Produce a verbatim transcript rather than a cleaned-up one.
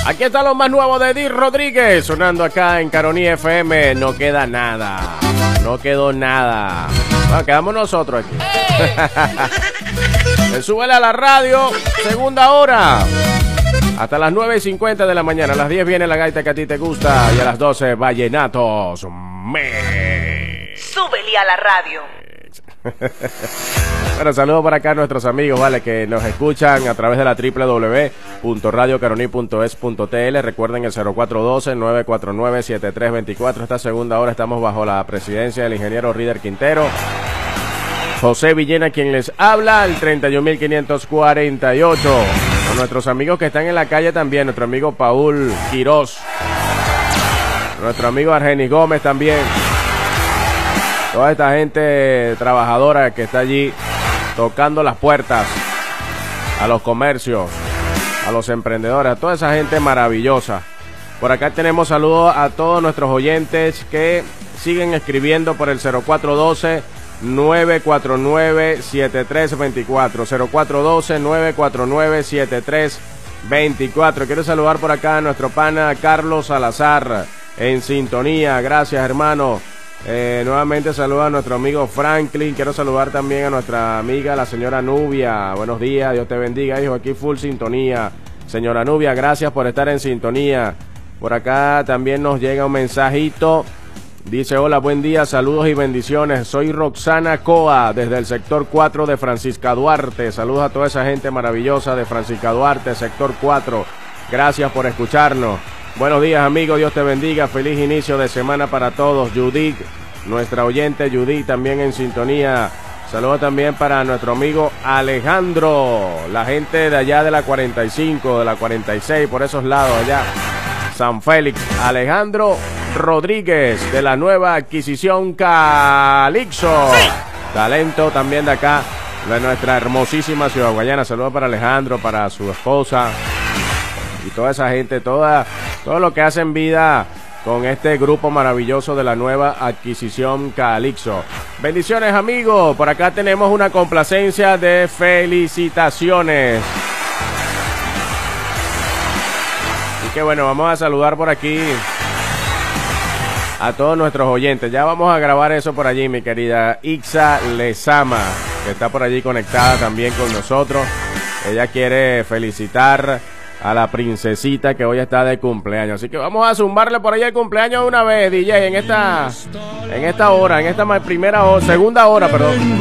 Aquí está lo más nuevo de Eddie Rodríguez, sonando acá en Caroní F M. No queda nada, no quedó nada. Bueno, quedamos nosotros aquí. Súbele a la radio, segunda hora. Hasta las nueve y cincuenta de la mañana. A las diez viene la gaita que a ti te gusta. Y a las doce, vallenatos. Me... Súbele a la radio. Bueno, saludos por acá a nuestros amigos, vale, que nos escuchan a través de la doble u doble u doble u punto radio caroní punto es punto t l. Recuerden el cero cuatro uno dos, nueve cuatro nueve, siete tres dos cuatro. Esta segunda hora estamos bajo la presidencia del ingeniero Rider Quintero. José Villena quien les habla, el treinta y un mil quinientos cuarenta y ocho. Con nuestros amigos que están en la calle también, nuestro amigo Paul Quirós, nuestro amigo Argenis Gómez también. Toda esta gente trabajadora que está allí tocando las puertas a los comercios, a los emprendedores, a toda esa gente maravillosa. Por acá tenemos saludos a todos nuestros oyentes que siguen escribiendo por el cero cuatro uno dos, nueve cuatro nueve, siete tres dos cuatro, cero cuatro uno dos, nueve cuatro nueve, siete tres dos cuatro. Quiero saludar por acá a nuestro pana Carlos Salazar en sintonía. Gracias, hermano. Eh, nuevamente saludo a nuestro amigo Franklin. Quiero saludar también a nuestra amiga la señora Nubia. Buenos días, Dios te bendiga, hijo. Aquí full sintonía. Señora Nubia, gracias por estar en sintonía. Por acá también nos llega un mensajito. Dice: hola, buen día, saludos y bendiciones. Soy Roxana Coa desde el sector cuatro de Francisca Duarte. Saludos a toda esa gente maravillosa de Francisca Duarte, sector cuatro. Gracias por escucharnos. Buenos días, amigos, Dios te bendiga, feliz inicio de semana para todos. Judith, nuestra oyente Judith también en sintonía. Saludos también para nuestro amigo Alejandro, la gente de allá de la cuarenta y cinco, de la cuarenta y seis, por esos lados allá, San Félix. Alejandro Rodríguez de la nueva adquisición Calixo. Sí. Talento también de acá, de nuestra hermosísima ciudad guayana. Saludos para Alejandro, para su esposa y toda esa gente, toda... todo lo que hacen vida con este grupo maravilloso de la nueva adquisición Calixo. Bendiciones, amigos. Por acá tenemos una complacencia de felicitaciones. Y que bueno, vamos a saludar por aquí a todos nuestros oyentes. Ya vamos a grabar eso por allí, mi querida Ixa Lezama, que está por allí conectada también con nosotros. Ella quiere felicitar a la princesita que hoy está de cumpleaños, así que vamos a zumbarle por ahí el cumpleaños de una vez, D J, en esta en esta hora, en esta primera hora, segunda hora, perdón.